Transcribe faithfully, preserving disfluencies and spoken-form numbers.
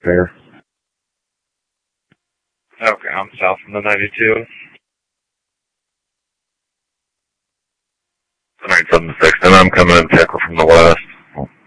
Fair. Okay, I'm south from the ninety-two. nine seven six, and I'm coming in Pickle from the west.